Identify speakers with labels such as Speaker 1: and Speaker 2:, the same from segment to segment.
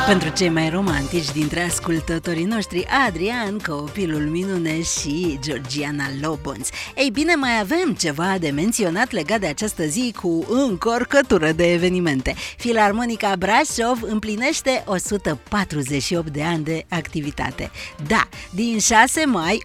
Speaker 1: Pentru cei mai romantici dintre ascultătorii noștri, Adrian, copilul minune și Georgiana Lobonț. Ei bine, mai avem ceva de menționat legat de această zi cu încărcătură de evenimente. Filarmonica Brașov împlinește 148 de ani de activitate. Da, din 6 mai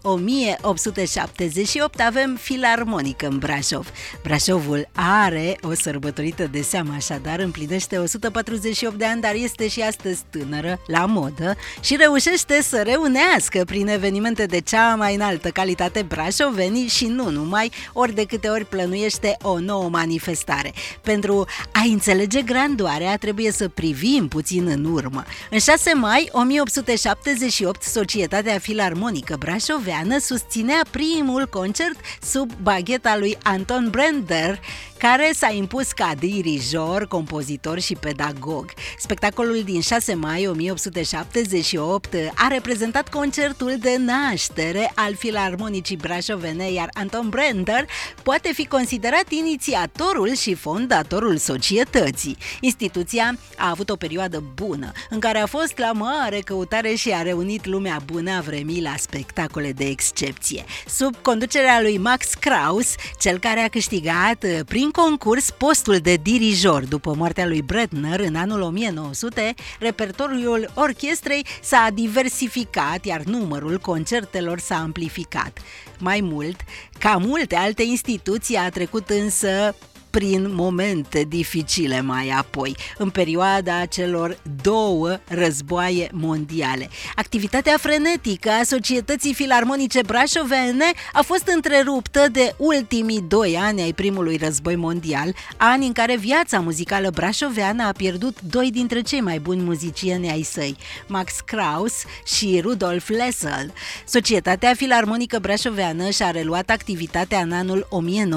Speaker 1: 1878 avem filarmonică în Brașov. Brașovul are o sărbătorită de seamă, așadar împlinește 148 de ani, dar este și astăzi tânără, la modă și reușește să reunească prin evenimente de cea mai înaltă calitate brașovenii și nu numai, ori de câte ori plănuiește o nouă manifestare. Pentru a înțelege grandoarea trebuie să privim puțin în urmă. În 6 mai 1878, Societatea Filarmonică Brașoveană susținea primul concert sub bagheta lui Anton Bruckner, care s-a impus ca dirijor, compozitor și pedagog. Spectacolul din 6 mai 1878 a reprezentat concertul de naștere al Filarmonicii Brașovene, iar Anton Bruckner poate fi considerat inițiatorul și fondatorul societății. Instituția a avut o perioadă bună, în care a fost la mare căutare și a reunit lumea bună a vremii la spectacole de excepție. Sub conducerea lui Max Krauss, cel care a câștigat prin concurs postul de dirijor după moartea lui Bruckner în anul 1900, repertoriul orchestrei s-a diversificat, iar numărul concertelor s-a amplificat. Mai mult, ca multe alte instituții, a trecut însă prin momente dificile mai apoi, în perioada celor două războaie mondiale. Activitatea frenetică a Societății Filarmonice Brașovene a fost întreruptă de ultimii 2 ani ai primului război mondial, ani în care viața muzicală brașoveană a pierdut 2 dintre cei mai buni muzicieni ai săi, Max Krauss și Rudolf Lessel. Societatea Filarmonică Brașoveană și-a reluat activitatea în anul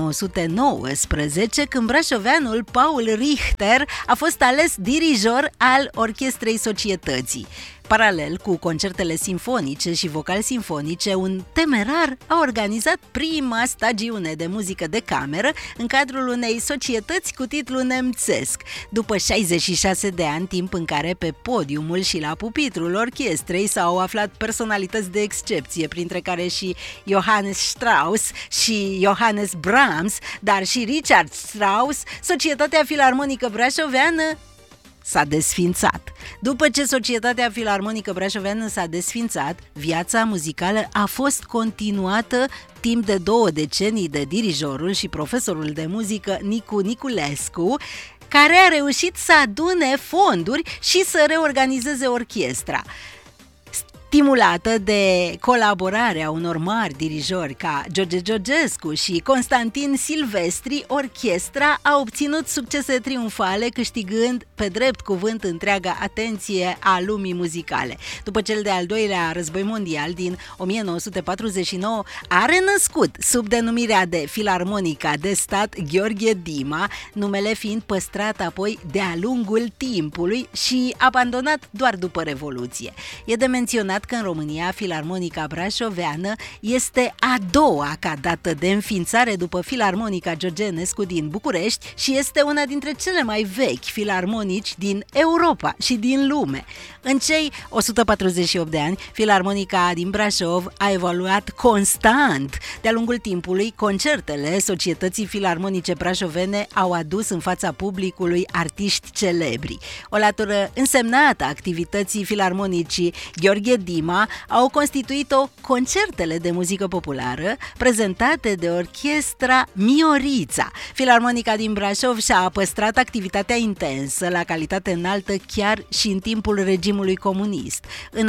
Speaker 1: 1919, când brașoveanul Paul Richter a fost ales dirijor al orchestrei societății. Paralel cu concertele simfonice și vocal-simfonice, un temerar a organizat prima stagiune de muzică de cameră în cadrul unei societăți cu titlu nemțesc. După 66 de ani, timp în care pe podiumul și la pupitrul orchestrei s-au aflat personalități de excepție, printre care și Johannes Strauss și Johannes Brahms, dar și Richard Strauss, Societatea Filarmonică Brașoveană s-a desfințat. După ce Societatea Filarmonică Brașoveană s-a desfințat, viața muzicală a fost continuată timp de 2 decenii de dirijorul și profesorul de muzică Nicu Niculescu, care a reușit să adune fonduri și să reorganizeze orchestra. Stimulată de colaborarea unor mari dirijori ca George Georgescu și Constantin Silvestri, orchestra a obținut succese triumfale, câștigând pe drept cuvânt întreaga atenție a lumii muzicale. După cel de-al doilea război mondial din 1949, a renăscut sub denumirea de Filarmonica de Stat Gheorghe Dima, numele fiind păstrat apoi de-a lungul timpului și abandonat doar după Revoluție. E de menționat că în România Filarmonica Brașoveană este a doua ca dată de înființare după Filarmonica George Enescu din București și este una dintre cele mai vechi filarmonici din Europa și din lume. În cei 148 de ani, Filarmonica din Brașov a evoluat constant. De-a lungul timpului, concertele Societății Filarmonice Brașovene au adus în fața publicului artiști celebri. O latură însemnată a activității Filarmonicii Gheorghe Dima au constituit-o concertele de muzică populară prezentate de orchestra Miorița. Filarmonica din Brașov și-a păstrat activitatea intensă la calitate înaltă chiar și în timpul regimului comunist. În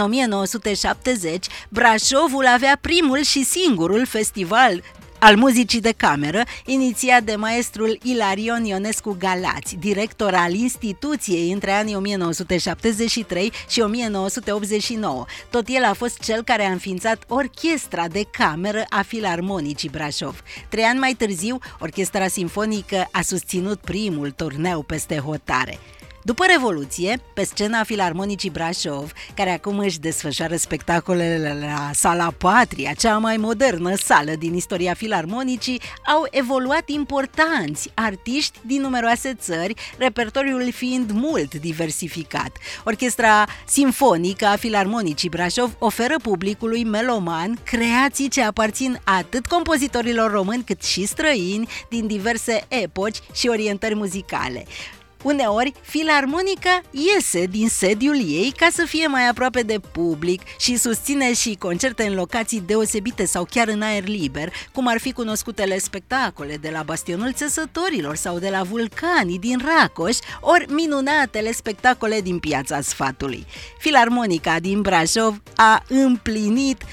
Speaker 1: 1970, Brașovul avea primul și singurul festival al muzicii de cameră, inițiat de maestrul Ilarion Ionescu Galați, director al instituției între anii 1973 și 1989. Tot el a fost cel care a înființat orchestra de cameră a Filarmonicii Brașov. 3 ani mai târziu, orchestra simfonică a susținut primul turneu peste hotare. După Revoluție, pe scena Filarmonicii Brașov, care acum își desfășoară spectacolele la Sala Patria, cea mai modernă sală din istoria filarmonicii, au evoluat importanți artiști din numeroase țări, repertoriul fiind mult diversificat. Orchestra Simfonică a Filarmonicii Brașov oferă publicului meloman creații ce aparțin atât compozitorilor români cât și străini din diverse epoci și orientări muzicale. Uneori, filarmonica iese din sediul ei ca să fie mai aproape de public și susține și concerte în locații deosebite sau chiar în aer liber, cum ar fi cunoscutele spectacole de la Bastionul Țesătorilor sau de la Vulcanii din Racoș, ori minunatele spectacole din Piața Sfatului. Filarmonica din Brașov a împlinit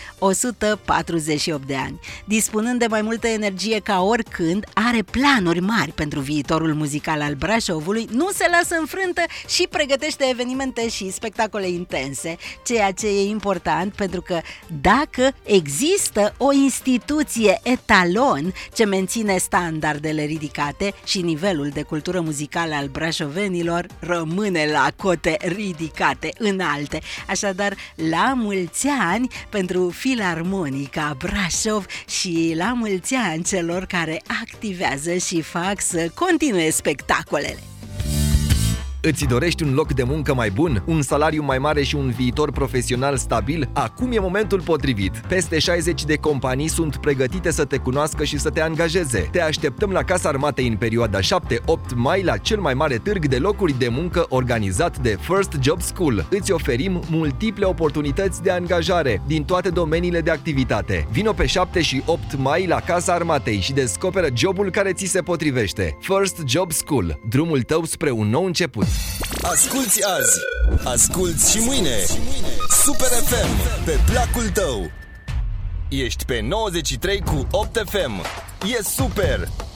Speaker 1: 148 de ani. Dispunând de mai multă energie ca oricând, are planuri mari pentru viitorul muzical al Brașovului, nu se lasă înfrântă și pregătește evenimente și spectacole intense, ceea ce e important pentru că dacă există o instituție etalon ce menține standardele ridicate și nivelul de cultură muzicală al brașovenilor rămâne la cote ridicate, înalte. Așadar, la mulți ani pentru Filarmonica Brașov și la mulți ani celor care activează și fac să continue spectacolele.
Speaker 2: Îți dorești un loc de muncă mai bun, un salariu mai mare și un viitor profesional stabil? Acum e momentul potrivit. Peste 60 de companii sunt pregătite să te cunoască și să te angajeze. Te așteptăm la Casa Armatei în perioada 7-8 mai la cel mai mare târg de locuri de muncă organizat de First Job School. Îți oferim multiple oportunități de angajare din toate domeniile de activitate. Vino pe 7 și 8 mai la Casa Armatei și descoperă jobul care ți se potrivește. First Job School, drumul tău spre un nou început.
Speaker 3: Asculți azi, asculți și mâine. Super FM, pe placul tău. Ești pe 93 cu 8 FM. E super!